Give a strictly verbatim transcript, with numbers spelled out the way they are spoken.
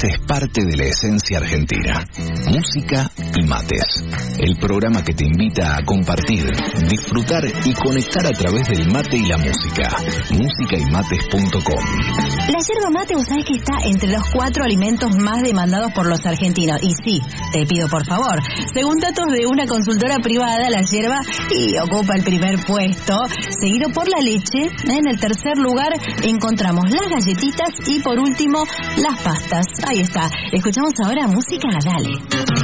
mate es parte de la esencia argentina. Música y mates. El programa que te invita a compartir, disfrutar y conectar a través del mate y la música. música y mates punto com. La yerba mate, vos sabés que está entre los cuatro alimentos más demandados por los argentinos. Y sí, te pido por favor, según datos de una consultora privada, la yerba y ocupa el primer puesto, seguido por la leche. En el tercer lugar encontramos las galletitas y por último las pastas. Ahí está. Escuchamos ahora música, dale.